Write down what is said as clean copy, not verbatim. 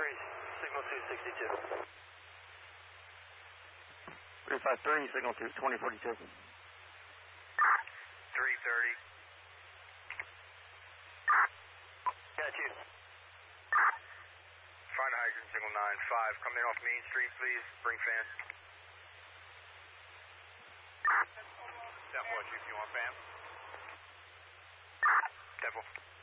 signal 262. 353, signal 2042. 330. Got you. Find a hydrant, signal 95. Coming in off Main Street, please. Bring fan. 10-4, Chief, you want fan? 10-4.